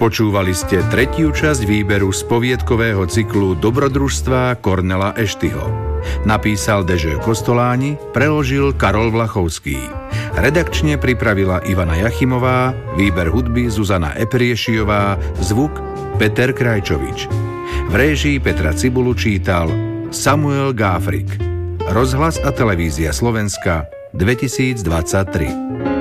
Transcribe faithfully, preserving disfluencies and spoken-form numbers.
Počúvali ste tretiu časť výberu z poviedkového cyklu Dobrodružstva Kornela Eštýho. Napísal Dežo Kostoláni, preložil Karol Vlachovský. Redakčne pripravila Ivana Jachimová, výber hudby Zuzana Epriešiová, zvuk Peter Krajčovič. V réžii Petra Cibulu čítal Samuel Gáfrik. Rozhlas a televízia Slovenska dvetisícdvadsaťtri.